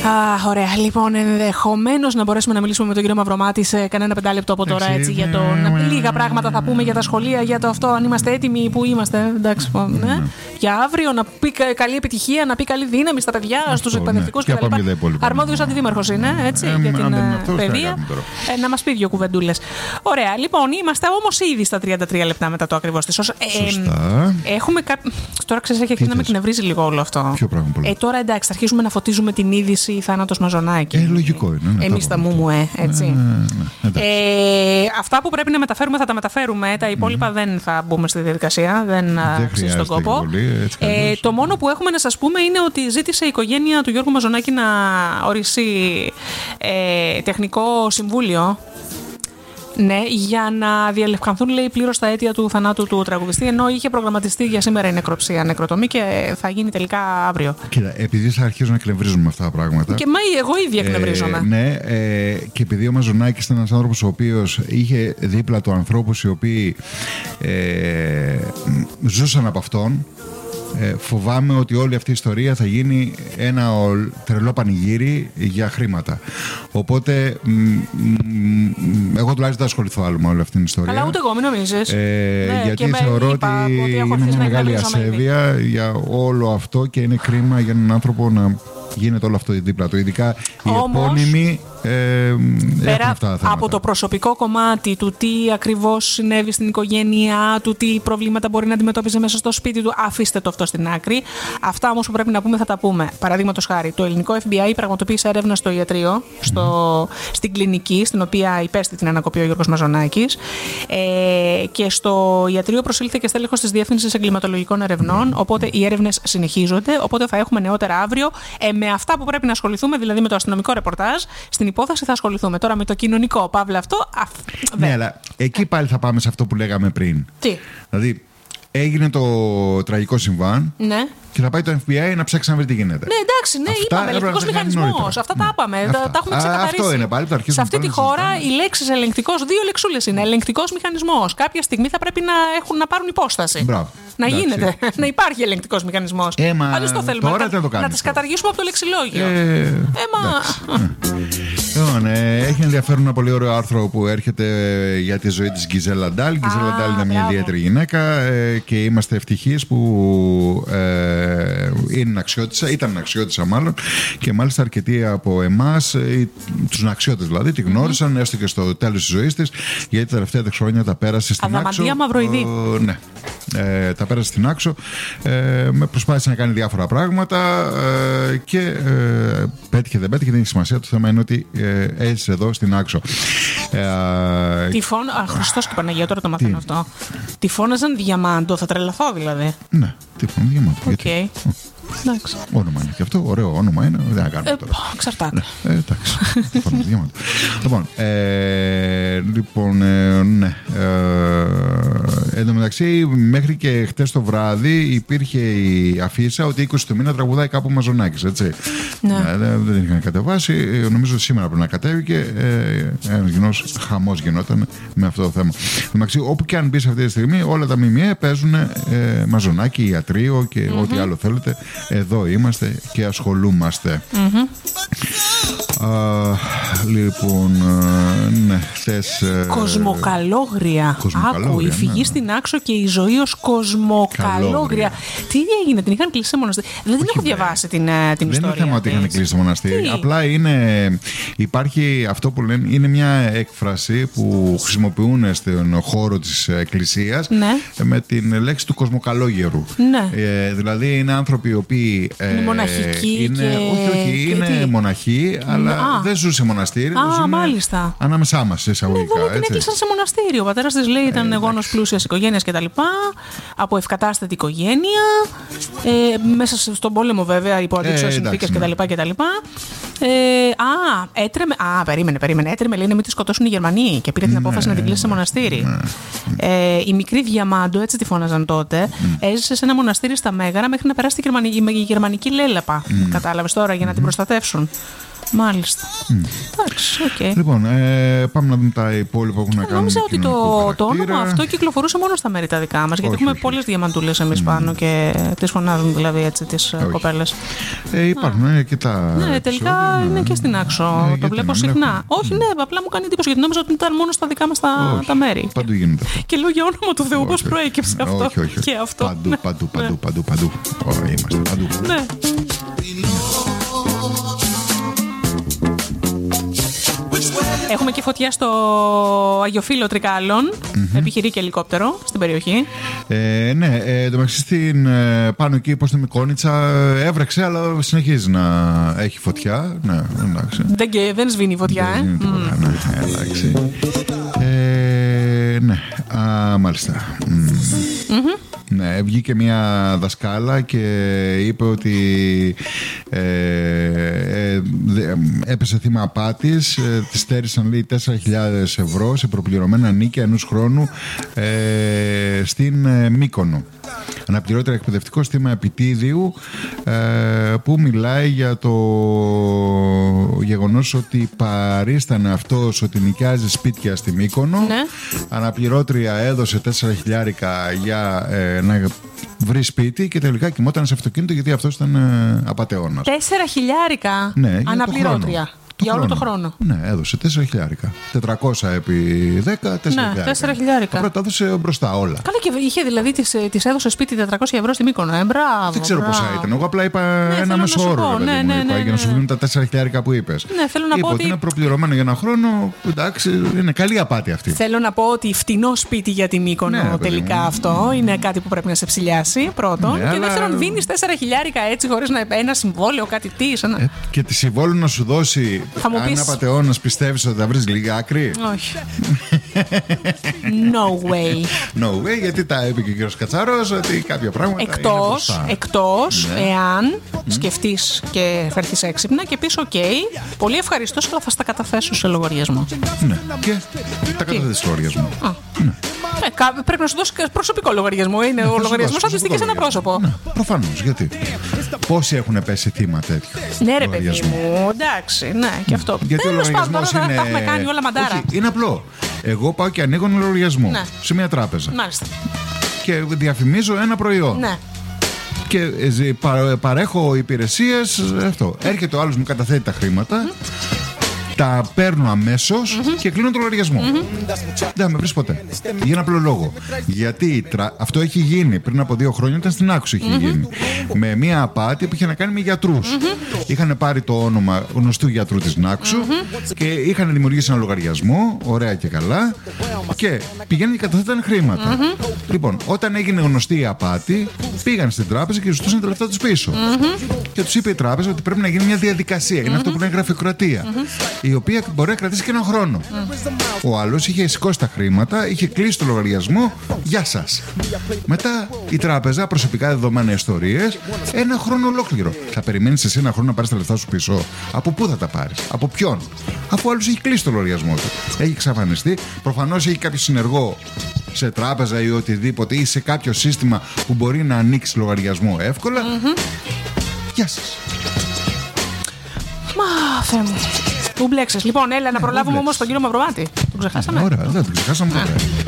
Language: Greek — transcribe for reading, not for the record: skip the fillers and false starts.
Ωραία. Λοιπόν, ενδεχομένως να μπορέσουμε να μιλήσουμε με τον κύριο Μαυρομάτη σε κανένα 5 λεπτό από τώρα. Έτσι, για λίγα πράγματα θα πούμε για τα σχολεία, για το αυτό, αν είμαστε έτοιμοι, που είμαστε. Εντάξει, ναι. Για αύριο να πει καλή επιτυχία, να πει καλή δύναμη στα παιδιά, στους εκπαιδευτικούς κτλ. Αρμόδιος αντιδήμαρχος είναι, έτσι, για την παιδεία. Να μας πει 2 κουβεντούλες. Ωραία. Λοιπόν, είμαστε όμως ήδη στα 33 λεπτά μετά το ακριβώς της ώρας. Έχουμε τώρα ξέρεις, έχει αρχίσει να με εκνευρίζει λίγο όλο αυτό. Ποιο πράγμα πολύ. Τώρα εντάξει, θα αρχίσουμε να φωτίζουμε την είδηση θάνατος Μαζονάκη. Λογικό είναι. Ναι, εμείς τα μουμουέ, έτσι. Αυτά που πρέπει να μεταφέρουμε θα τα μεταφέρουμε. Τα υπόλοιπα δεν θα μπούμε στη διαδικασία. Δεν αξίζει τον κόπο. Το μόνο που έχουμε να σας πούμε είναι ότι ζήτησε η οικογένεια του Γιώργου Μαζονάκη να ορίσει τεχνικό συμβούλιο. Ναι, για να διαλευκανθούν, λέει, πλήρως τα αίτια του θανάτου του τραγουδιστή, ενώ είχε προγραμματιστεί για σήμερα η νεκροψία, νεκροτομή και θα γίνει τελικά αύριο. Κοίτα, επειδή θα αρχίζουν να εκνευρίζουμε με αυτά τα πράγματα. Και εγώ ήδη εκνευρίζομαι. Ναι, και επειδή ο Μαζονάκης ήταν ένας άνθρωπος ο οποίος είχε δίπλα του ανθρώπους οι οποίοι ζούσαν από αυτόν. Φοβάμαι ότι όλη αυτή η ιστορία θα γίνει ένα τρελό πανηγύρι για χρήματα. Οπότε εγώ τουλάχιστον θα ασχοληθώ άλλο με όλη αυτή την ιστορία. Αλλά ούτε εγώ, μην νομίζεις. Γιατί θεωρώ ότι είναι μια μεγάλη ασέβεια για όλο αυτό και είναι κρίμα για έναν άνθρωπο να γίνεται όλο αυτό δίπλα του. Ειδικά οι επώνυμοι πέρα από το προσωπικό κομμάτι του τι ακριβώς συνέβη στην οικογένειά του, τι προβλήματα μπορεί να αντιμετώπιζε μέσα στο σπίτι του, αφήστε το αυτό στην άκρη. Αυτά όμως που πρέπει να πούμε θα τα πούμε. Παραδείγματος χάρη, το ελληνικό FBI πραγματοποίησε έρευνα στο ιατρείο, στην κλινική στην οποία υπέστη την ανακοπή ο Γιώργος Μαζονάκης, και στο ιατρείο προσήλθε και στέλεχος της Διεύθυνσης Εγκληματολογικών Ερευνών. Οπότε οι έρευνες συνεχίζονται. Οπότε θα έχουμε νεότερα αύριο. Με αυτά που πρέπει να ασχοληθούμε, δηλαδή με το αστυνομικό ρεπορτάζ, στην υπόθεση θα ασχοληθούμε. Τώρα με το κοινωνικό, παύλα αυτό. Ναι, αλλά εκεί πάλι θα πάμε σε αυτό που λέγαμε πριν. Τι? Δηλαδή, έγινε το τραγικό συμβάν. Ναι. Και θα πάει το FBI να ψάξει να βρει τι γίνεται. Ναι, εντάξει, ναι, είπαμε. Ελεγκτικός μηχανισμός. Αυτά τα είπαμε. Τα έχουμε ξεκαθαρίσει. Αυτό είναι πάλι. Σε αυτή τη χώρα οι λέξεις ελεγκτικός, 2 λεξούλες είναι. Ελεγκτικός μηχανισμός. Κάποια στιγμή θα πρέπει να πάρουν υπόσταση. Μπράβο. Να γίνεται. Να υπάρχει ελεγκτικός μηχανισμός. Αλλιώς το θέλουμε. Να τις καταργήσουμε από το λεξιλόγιο. Λοιπόν, έχει ενδιαφέρον ένα πολύ ωραίο άρθρο που έρχεται για τη ζωή της Γκιζέλα Ντάλ. Η Γκιζέλα Ντάλ είναι μια ιδιαίτερη γυναίκα και είμαστε ευτυχείς που ήταν αξιότησα μάλλον, και μάλιστα αρκετοί από εμάς, τους αξιώτες δηλαδή, τη γνώρισαν έστω και στο τέλος της ζωής της, γιατί τα τελευταία 10 χρόνια τα πέρασε στην Άξο. Αδαμαντία Μαυροειδή. Ναι. Τα πέρασε στην Άξο, προσπάθησε να κάνει διάφορα πράγματα και πέτυχε δεν πέτυχε, δεν έχει σημασία. Το θέμα είναι ότι έζησε εδώ στην Άξο. Χριστός και Παναγία, τώρα το μαθαίνω αυτό. Τη φώναζαν Διαμάντο, θα τρελαθώ δηλαδή. Ναι, τη φώναζαν Διαμάντο. Okay. Εντάξει. Όνομα είναι και αυτό, ωραίο όνομα είναι. Δεν θα κάνουμε τώρα. Εξαρτάται. Ναι, εντάξει. Λοιπόν, ναι. Εν τω μεταξύ, μέχρι και χτες το βράδυ υπήρχε η αφίσα ότι 20 του μήνα τραγουδάει κάπου Μαζονάκης, έτσι. Ναι. Δεν είχαν κατεβάσει. Νομίζω ότι σήμερα πρέπει να κατέβει και ένας κοινός χαμός γινόταν με αυτό το θέμα. Εν τω μεταξύ, όπου και αν μπει αυτή τη στιγμή, όλα τα ΜΜΕ παίζουν Μαζονάκη, ιατρείο και ό,τι άλλο θέλετε. Εδώ είμαστε και ασχολούμαστε. Λοιπόν, ναι, χθες. Κοσμοκαλόγρια. Άκου, η φυγή στην Άξο και η ζωή ως κοσμοκαλόγρια. Τι έγινε, την είχαν κλείσει σε μοναστήρι. Δεν την έχω διαβάσει την ιστορία. Δεν είναι θέμα ότι είχαν κλείσει σε μοναστήρι. Απλά υπάρχει αυτό που λένε, είναι μια έκφραση που χρησιμοποιούν στον χώρο της εκκλησίας, ναι, με την λέξη του κοσμοκαλόγερου. Ναι. Δηλαδή είναι άνθρωποι οι οποίοι είναι μοναχικοί. Όχι, είναι μοναχοί, αλλά δεν ζουν σε μοναστήρι. Μάλιστα. Ανάμεσά μας, εισαγωγικά. Ναι, την έκλεισαν σε μοναστήρι. Ο πατέρας της, λέει, ήταν γόνος πλούσιας οικογένειας κτλ. Από ευκατάστατη οικογένεια. Μέσα στον πόλεμο, βέβαια, υπό αντίξωες συνθήκες κτλ. Έτρεμε. Περίμενε. Έτρεμε, λέει, να μην τη σκοτώσουν οι Γερμανοί και πήρε την απόφαση να την κλείσει σε μοναστήρι. Η μικρή Διαμάντο, έτσι τη φώναζαν τότε, έζησε σε ένα μοναστήρι στα Μέγαρα μέχρι να περάσει η γερμανική λέλαπα. Κατάλαβες τώρα, για να την προστατεύσουν. Μάλιστα. Εντάξει, okay. Λοιπόν, πάμε να δούμε τα υπόλοιπα που έχουν να κάνουν. Νόμιζα ότι το όνομα αυτό κυκλοφορούσε μόνο στα μέρη τα δικά μας. Γιατί έχουμε πολλές διαμαντούλες εμείς πάνω και τις φωνάζουν δηλαδή έτσι τις κοπέλες. Υπάρχουν και τα. Ναι, τελικά είναι και στην Άξο. Το βλέπω συχνά. Όχι, ναι, απλά μου κάνει εντύπωση γιατί νόμιζα ότι ήταν μόνο στα δικά μας τα μέρη. Παντού γίνεται. Και λέω για όνομα του Θεού, πώς προέκυψε αυτό. Όχι. Και αυτό. Παντού. Ωραία, είμαστε παντού. Ναι. Έχουμε και φωτιά στο Αγιοφύλλο Τρικάλων. Επιχειρεί και ελικόπτερο στην περιοχή. Ναι, εντωμεταξύ στην πάνω εκεί, πώς είναι Μικόνιτσα, έβρεξε, αλλά συνεχίζει να έχει φωτιά. Ναι, εντάξει. Δεν σβήνει η φωτιά, Ναι, εντάξει. Ναι, μάλιστα. Ναι, βγήκε μια δασκάλα και είπε ότι έπεσε θύμα απάτης, της στέρισαν λέει 4.000 ευρώ σε προπληρωμένα νίκια ενός χρόνου στην Μύκονο. Αναπληρώτρια εκπαιδευτικό στήμα Επιτίδιου, που μιλάει για το γεγονός ότι παρίστανε αυτός ότι νοικιάζει σπίτια στη Μύκονο. Ναι. Αναπληρώτρια έδωσε 4.000 για να βρει σπίτι και τελικά κοιμόταν σε αυτοκίνητο γιατί αυτός ήταν απατεώνας. 4.000 ναι, αναπληρώτρια. Για όλο το χρόνο. Ναι, έδωσε 4.000. 400 επί 10, 4.000. Ναι, 4.000. Απλά τα έδωσε μπροστά όλα. Καλά, και είχε δηλαδή, της έδωσε σπίτι 400 ευρώ στη Μύκονο. Μπράβο. Δεν ξέρω πόσα ήταν. Εγώ απλά είπα ένα μέσο όρο. Για να σου βγουν τα 4.000 που είπες. Ναι, θέλω να πω ότι είναι προπληρωμένο για ένα χρόνο. Εντάξει, είναι καλή απάτη αυτή. Θέλω να πω ότι φτηνό σπίτι για τη Μύκονο τελικά αυτό είναι κάτι που πρέπει να σε ψηλιάσει πρώτον. Και δεύτερον, δίνεις 4.000 έτσι χωρίς ένα συμβόλαιο, κάτι τι. Και τη συμβόλαιο να σου δώσει. Αν είναι απατεώνας, πιστεύεις ότι θα βρεις λίγα άκρη? Όχι. No way. No way, γιατί τα είπε και ο κύριος Κατσαρός ότι κάποια πράγματα εκτός εάν σκεφτείς και φέρθεις έξυπνα και πεις OK, πολύ ευχαριστώ, αλλά θα στα καταθέσω σε λογαριασμό. Ναι, και τα καταθέσεις σε λογαριασμό. Ναι. Πρέπει να σου δώσει προσωπικό λογαριασμό. Είναι ο λογαριασμός αντιστοιχεί σε ένα πρόσωπο. Ναι, προφανώς, γιατί. Πόσοι έχουν πέσει θύμα τέτοιο? Ναι, ρε παιδί μου, εντάξει, ναι, και αυτό. Γιατί ο λογαριασμός είναι. Τα έχουμε κάνει όλα μαντάρα. Όχι, είναι απλό. Εγώ πάω και ανοίγω ένα λογαριασμό σε μια τράπεζα. Μάλιστα. Και διαφημίζω ένα προϊόν. Ναι. Και παρέχω υπηρεσίες. Αυτό. Έρχεται ο άλλος, μου καταθέτει τα χρήματα. Τα παίρνω αμέσως και κλείνω το λογαριασμό. Δεν θα με βρεις ποτέ. Για ένα απλό λόγο. Γιατί αυτό έχει γίνει πριν από 2 χρόνια, ήταν στην Άξο είχε γίνει. Με μια απάτη που είχε να κάνει με γιατρούς. Είχαν πάρει το όνομα γνωστού γιατρού της Νάξου και είχαν δημιουργήσει ένα λογαριασμό, ωραία και καλά, και πηγαίνουν και καταθέτανε χρήματα. Λοιπόν, όταν έγινε γνωστή η απάτη, πήγαν στην τράπεζα και ζητούσαν τα λεφτά τους πίσω. Και τους είπε η τράπεζα ότι πρέπει να γίνει μια διαδικασία. Είναι αυτό που είναι γραφειοκρατία. Η οποία μπορεί να κρατήσει και έναν χρόνο. Ο άλλος είχε σηκώσει τα χρήματα, είχε κλείσει το λογαριασμό. Γεια σας. Μετά η τράπεζα, προσωπικά δεδομένα ιστορίες, ένα χρόνο ολόκληρο. Θα περιμένεις εσύ ένα χρόνο να πάρεις τα λεφτά σου πίσω? Από πού θα τα πάρεις? Από ποιον? Αφού ο άλλος έχει κλείσει το λογαριασμό του. Έχει εξαφανιστεί. Προφανώς έχει κάποιο συνεργό σε τράπεζα ή οτιδήποτε ή σε κάποιο σύστημα που μπορεί να ανοίξει λογαριασμό εύκολα. Γεια σας. Μα Θεέ μου. Που μπλέξες. Λοιπόν, έλα να προλάβουμε όμως τον κύριο Μαυρομάτη. Τον ξεχάσαμε. Ωραία, δεν τον ξεχάσαμε ποτέ.